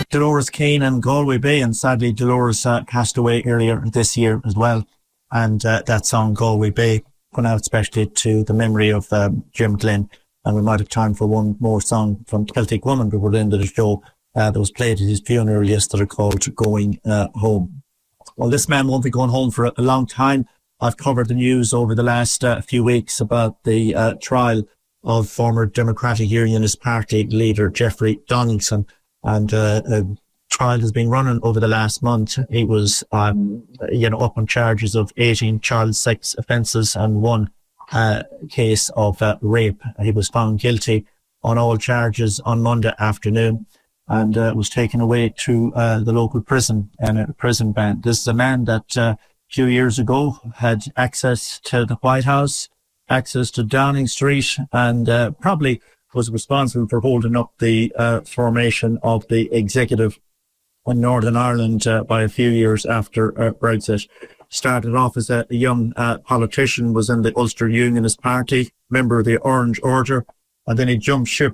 Dolores Keane and Galway Bay, and sadly Dolores passed away earlier this year as well. And that song Galway Bay going out especially to the memory of Jim Glenn. And we might have time for one more song from Celtic Woman before the end of the show that was played at his funeral yesterday, called Going Home. Well, this man won't be going home for a long time. I've covered the news over the last few weeks about the trial of former Democratic Unionist Party leader Jeffrey Donaldson, and a trial has been running over the last month. He was, up on charges of 18 child sex offences and one case of rape. He was found guilty on all charges on Monday afternoon, and was taken away to the local prison and a prison ban. This is a man that a few years ago had access to the White House, access to Downing Street, and probably was responsible for holding up the formation of the executive in Northern Ireland by a few years after Brexit. Started off as a young politician, was in the Ulster Unionist Party, member of the Orange Order, and then he jumped ship